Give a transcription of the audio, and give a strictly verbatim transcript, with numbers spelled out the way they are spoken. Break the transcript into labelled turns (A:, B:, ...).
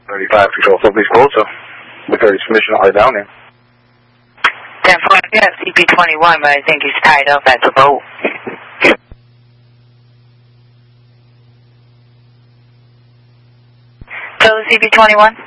A: thirty-five, control for police quota. With thirty permission, I'll head down there.
B: ten four, I have C P twenty-one, but I think he's tied up at the boat. So, C P twenty-one?